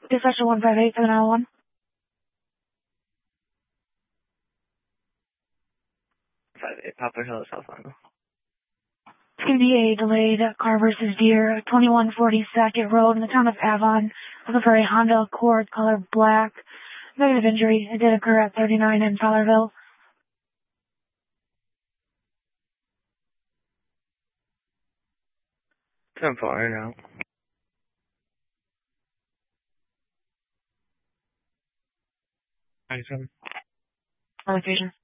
Dispatcher 158 for the 911. 58, Papa Hill, South London. It's going to be a delayed car versus Deer, 2140 Sackett Road in the town of Avon. Looking for a Honda Accord, color black. Negative injury. It did occur at 39 in Fowlerville. 10-4 right now. Location.